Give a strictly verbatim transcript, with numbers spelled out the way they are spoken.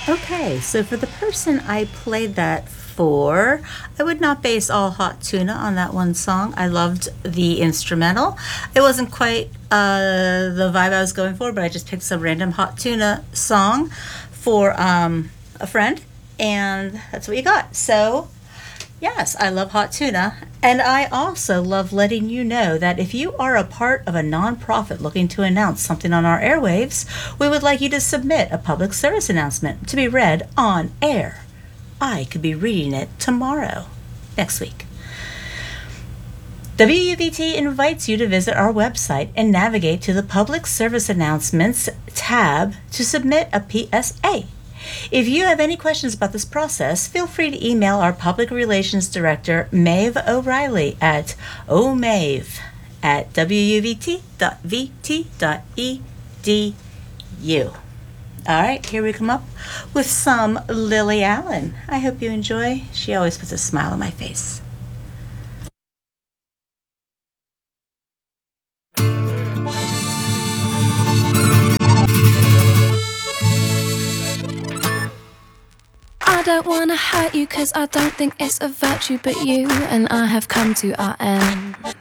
Okay, so for the person I played that for, I would not base all Hot Tuna on that one song. I loved the instrumental. It wasn't quite uh, the vibe I was going for, but I just picked some random Hot Tuna song for um, a friend, and that's what you got. So yes, I love hot tuna. And I also love letting you know that if you are a part of a nonprofit looking to announce something on our airwaves, we would like you to submit a public service announcement to be read on air. I could be reading it tomorrow, next week. W U V T invites you to visit our website and navigate to the Public Service Announcements tab to submit a P S A. If you have any questions about this process, feel free to email our Public Relations Director, Maeve O'Reilly, at omave at w u v t dot v t dot e d u. All right, here we come up with some Lily Allen. I hope you enjoy. She always puts a smile on my face. I don't wanna hurt you, cause I don't think it's a virtue, but you and I have come to our end.